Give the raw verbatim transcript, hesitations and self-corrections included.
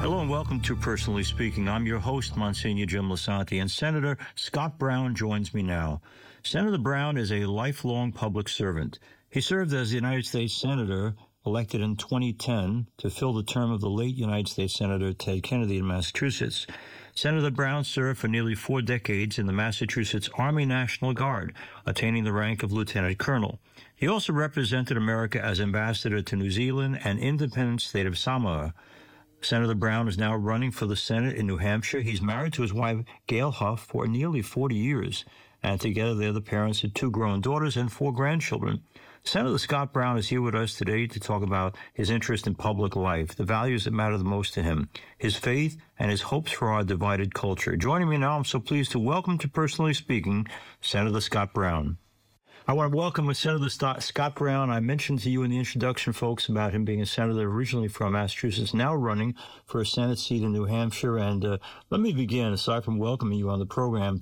Hello and welcome to Personally Speaking. I'm your host, Monsignor Jim Lisanti, and Senator Scott Brown joins me now. Senator Brown is a lifelong public servant. He served as the United States Senator elected in twenty ten to fill the term of the late United States Senator Ted Kennedy in Massachusetts. Senator Brown served for nearly four decades in the Massachusetts Army National Guard, attaining the rank of lieutenant colonel. He also represented America as ambassador to New Zealand and independent state of Samoa. Senator Brown is now running for the Senate in New Hampshire. He's married to his wife, Gail Huff, for nearly forty years, and together they're the parents of two grown daughters and four grandchildren. Senator Scott Brown is here with us today to talk about his interest in public life, the values that matter the most to him, his faith, and his hopes for our divided culture. Joining me now, I'm so pleased to welcome to Personally Speaking, Senator Scott Brown. I want to welcome Senator Scott Brown. I mentioned to you in the introduction, folks, about him being a senator originally from Massachusetts, now running for a Senate seat in New Hampshire. And uh, let me begin, aside from welcoming you on the program,